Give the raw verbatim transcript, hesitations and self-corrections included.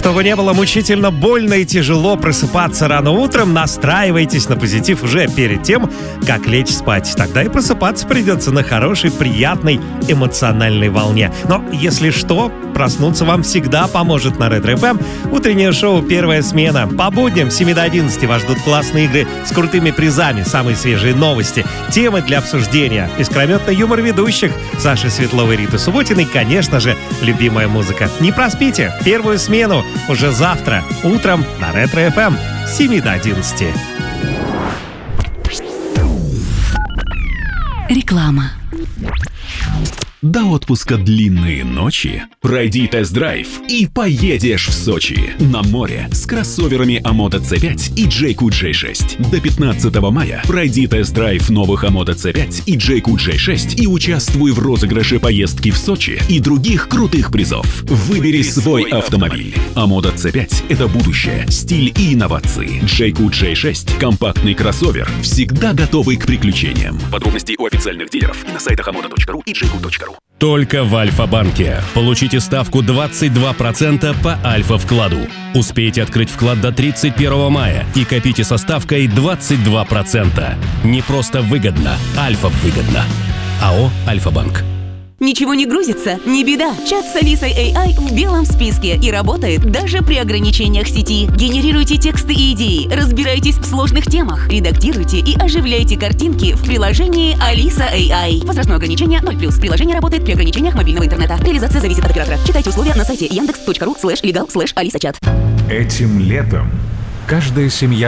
Чтобы не было мучительно больно и тяжело просыпаться рано утром, настраивайтесь на позитив уже перед тем, как лечь спать. Тогда и просыпаться придется на хорошей, приятной, эмоциональной волне. Но если что, проснуться вам всегда поможет на Ретро-эф эм. Утреннее шоу «Первая смена». По будням с семи до одиннадцати вас ждут классные игры с крутыми призами, самые свежие новости, темы для обсуждения, искрометный юмор ведущих Саши Светловой и Риты Субботиной, конечно же, любимая музыка. Не проспите первую смену уже завтра утром на Ретро-эф эм с семи до одиннадцати. Реклама. До отпуска длинные ночи? Пройди тест-драйв и поедешь в Сочи. На море с кроссоверами Амото си пять и джей кью джей шесть. До пятнадцатого мая пройди тест-драйв новых Амото си пять и джей кью джей шесть и участвуй в розыгрыше поездки в Сочи и других крутых призов. Выбери свой автомобиль. Амото си пять — это будущее, стиль и инновации. джей кью джей шесть — компактный кроссовер, всегда готовый к приключениям. Подробности у официальных дилеров и на сайтах амото точка ру и джей кью точка ру. Только в Альфа-банке. Получите ставку двадцать два процента по Альфа-вкладу. Успейте открыть вклад до тридцать первого мая и копите со ставкой двадцать два процента. Не просто выгодно, Альфа-выгодно. АО «Альфа-банк». Ничего не грузится? Не беда. Чат с Алисой эй ай в белом списке и работает даже при ограничениях сети. Генерируйте тексты и идеи, разбирайтесь в сложных темах, редактируйте и оживляйте картинки в приложении Алиса эй ай. Возрастное ограничение ноль плюс. Приложение работает при ограничениях мобильного интернета. Реализация зависит от оператора. Читайте условия на сайте яндекс точка ру слэш легал слэш алисачат. Этим летом каждая семья